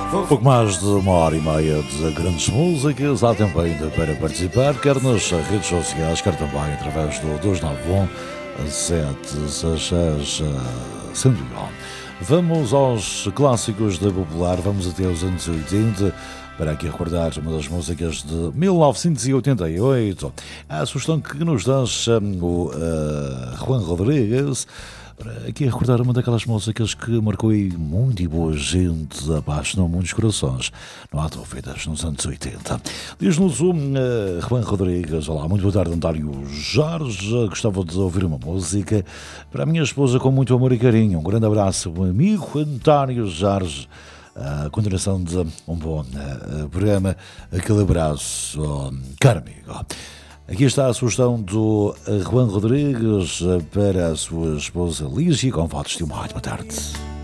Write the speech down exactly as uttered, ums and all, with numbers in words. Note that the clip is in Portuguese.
Pouco mais de uma hora e meia de grandes músicas. Há tempo ainda para participar, quer nas redes sociais, quer também através do dois nove um, sete seis seis, um zero um. Vamos aos clássicos da Popular, vamos até os anos oitenta, para aqui recordar uma das músicas de mil novecentos e oitenta e oito. A sugestão que nos deixa o uh, Juan Rodrigues, para aqui recordar uma daquelas músicas que marcou aí muito e boa gente, apaixonou muitos corações, não há dúvidas, nos anos oitenta. Diz-nos o uh, Juan Rodrigues: olá, muito boa tarde, António Jorge, gostava de ouvir uma música para a minha esposa com muito amor e carinho. Um grande abraço, meu amigo António Jorge. A continuação de um bom uh, programa, aquele abraço, oh, caro amigo. Aqui está a sugestão do Juan Rodrigues para a sua esposa Lígia, com votos de uma ótima tarde.